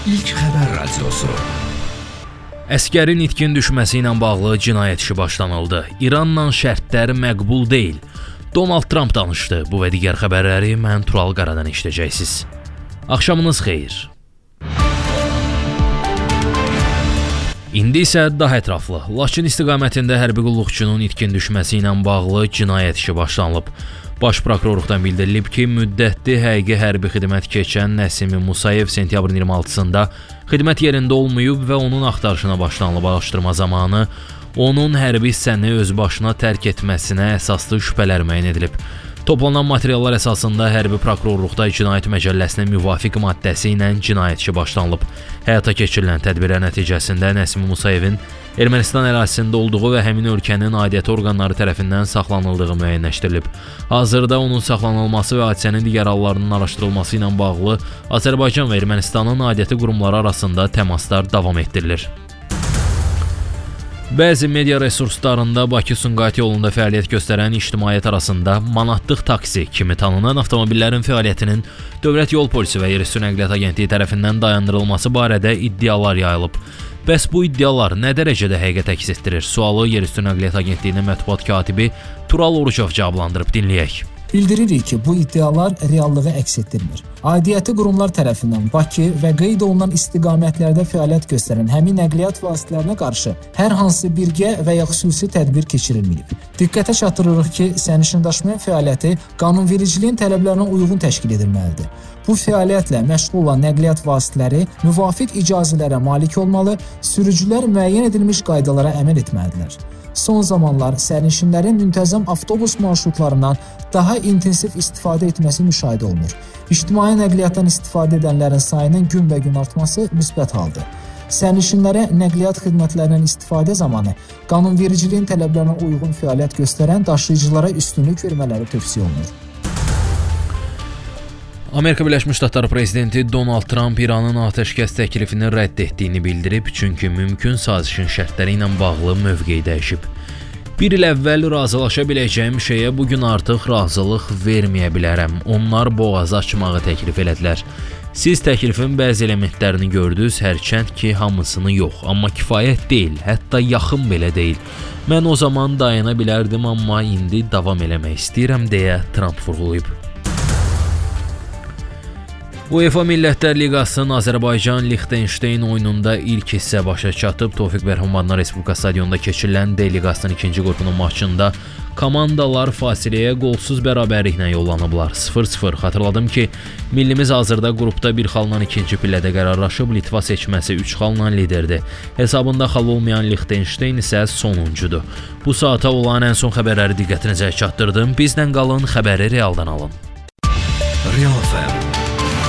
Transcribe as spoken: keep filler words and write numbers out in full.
İlk xəbər radiosu. Əskərin itkin düşməsi ilə bağlı cinayət işi başlanıldı. İranla şərtlər məqbul deyil. Donald Trump danışdı. Bu və digər xəbərləri mən Tural Qaradan eşidəcəksiniz. Axşamınız xeyir. İndi isə daha ətraflı. Laçın istiqamətində hərbi qulluqçunun itkin düşməsi ilə bağlı cinayət işi başlanılıb. Baş prokurorluqdan bildirilib ki, müddətli həqiqi hərbi xidmət keçən Nəsim Musayev sentyabrın iyirmi altısında xidmət yerində olmayıb və onun axtarışına başlanılıb. Araşdırma zamanı onun hərbi hissəni öz başına tərk etməsinə əsaslı şübhələr müəyyən edilib. Toplanan materiallar əsasında hərbi prokurorluqda cinayət məcəlləsinə müvafiq maddəsi ilə cinayət işi başlanılıb. Həyata keçirilən tədbirlər nəticəsində Nəsim Musayevin Ermənistan ərazisində olduğu və həmin ölkənin aidiyyəti orqanları tərəfindən saxlanıldığı müəyyənləşdirilib. Hazırda onun saxlanılması və hadisənin digər hallarının araşdırılması ilə bağlı Azərbaycan və Ermənistanın aidiyyəti qurumları arasında təmaslar davam etdirilir. Bəzi media resurslarında Bakı-Sumqayıt yolunda fəaliyyət göstərən ictimaiyyət arasında manatlıq taksi kimi tanınan avtomobillərin fəaliyyətinin Dövlət Yol Polisi və Yerüstü Nəqliyyat Agentliyi tərəfindən dayandırılması barədə iddialar yayılıb. Bəs bu iddialar nə dərəcədə həqiqət əks etdirir? Sualı Yerüstü Nəqliyyat Agentliyinin mətbuat katibi Tural Orucov cavablandırıb, dinləyək. Bildiririk ki, bu iddialar reallığı əks etdirmir. Aidiyyəti qurumlar tərəfindən Bakı və qeyd olunan istiqamətlərdə fəaliyyət göstərən həmin nəqliyyat vasitələrinə qarşı hər hansı birgə və ya xüsusi tədbir keçirilməyib. Diqqətə çatdırırıq ki, sərnişindaşıma fəaliyyəti qanunvericiliyin tələblərinə uyğun təşkil edilməlidir. Bu fəaliyyətlə məşğul olan nəqliyyat vasitələri müvafiq icazələrə malik olmalı, sürücülər müəyyən edilmiş qaydalara əməl etməlidirlər. Son zamanlar sərnişinlərin müntəzəm avtobus marşrutlarından daha intensiv istifadə etməsi müşahidə olunur. İctimai nəqliyyatdan istifadə edənlərin sayının günbəgün artması müsbət haldır. Sərnişinlərə nəqliyyat xidmətlərindən istifadə zamanı qanunvericiliyin tələblərinə uyğun fəaliyyət göstərən daşıyıcılara üstünlük vermələri tövsiyə olunur. Amerika Birləşmiş Ştatları prezidenti Donald Trump İranın atəşkəs təklifini rədd etdiyini bildirib, çünki mümkün sazişin şərtləri ilə bağlı mövqeyi dəyişib. Bir il əvvəl razılaşa biləcəyim şeyə bugün artıq razılıq verməyə bilərəm. Onlar boğazı açmağı təklif elədilər. Siz təklifin bəzi elementlərini gördünüz, hərçənd ki, hamısını yox, amma kifayət deyil, hətta yaxın belə deyil. Mən o zaman dayana bilərdim, amma indi davam eləmək istəyirəm, deyə Trump vurğulayıb. UEFA Millətlər Liqasının Azərbaycan-Liechtenstein oyununda ilk hissə başa çatıb. Tofiq Bərhumanlı Respublika stadionunda keçirilən D Liqasının ikinci qrupunun maçında komandalar fasiləyə qolsuz bərabərliklə yollanıblar. sıfır sıfır. Xatırladım ki, millimiz hazırda qrupda bir xalla ikinci pillədə qərarlaşıb, Litva seçməsi üç xalla liderdir. Hesabında xal olmayan Liechtenstein isə sonuncudur. Bu saata olan ən son xəbərləri diqqətinizə çatdırdım. Bizlə qalın, xəbəri realdan alın. Real F M